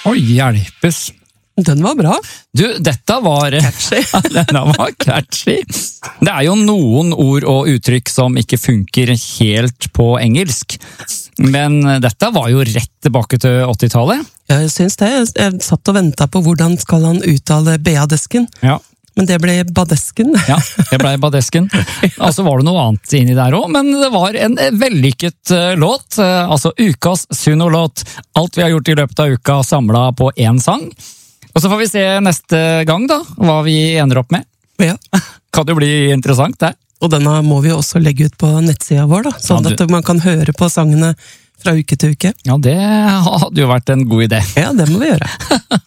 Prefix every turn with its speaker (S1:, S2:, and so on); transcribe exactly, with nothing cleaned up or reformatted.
S1: Oi, hjelpes.
S2: Den var bra.
S1: Du, dette var...
S2: Catchy.
S1: Denne var catchy. Det er jo noen ord og uttrykk som ikke funker helt på engelsk. Men dette var jo rett tilbake til åttitallet.
S2: Jeg synes det. Jeg satt og ventet på hvordan skal han uttale Beadesken.
S1: Ja.
S2: Men det ble Badesken.
S1: Ja, det ble Badesken. Altså var det noe annet inni der også, men det var en vellikket låt. Altså ukas Suno-låt. Alt vi har gjort i løpet av uka samlet på en sang. Og så får vi se neste gang da, hva vi ender opp med.
S2: Ja.
S1: Kan det bli interessant det.
S2: Og denne må vi også legge ut på nettsida vår, da, sånn
S1: Ja, du...
S2: at man kan høre på sangene fra uke til uke.
S1: Ja, det hadde jo vært en god idé.
S2: Ja, det må vi gjøre.